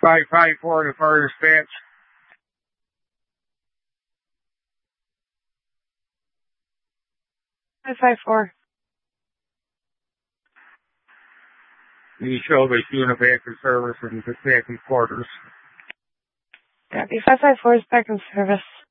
554 to fire dispatch. 554. You show that you in active service and back in quarters. Copy. 554 is back in service.